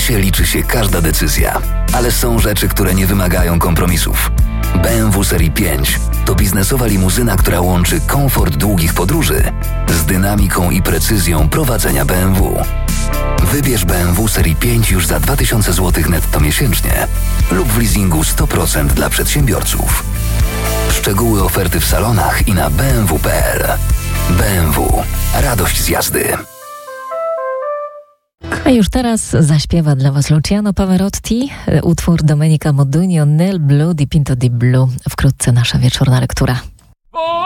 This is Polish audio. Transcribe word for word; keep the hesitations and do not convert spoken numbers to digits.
biznesie liczy się każda decyzja, ale są rzeczy, które nie wymagają kompromisów. B M W Serii pięć to biznesowa limuzyna, która łączy komfort długich podróży z dynamiką i precyzją prowadzenia B M W. Wybierz B M W Serii pięć już za dwa tysiące złotych netto miesięcznie lub w leasingu sto procent dla przedsiębiorców. Szczegóły oferty w salonach i na b m w kropka p l. B M W. Radość z jazdy. A już teraz zaśpiewa dla Was Luciano Pavarotti, utwór Domenica Modugno Nel Blu di Pinto di Blu. Wkrótce nasza wieczorna lektura.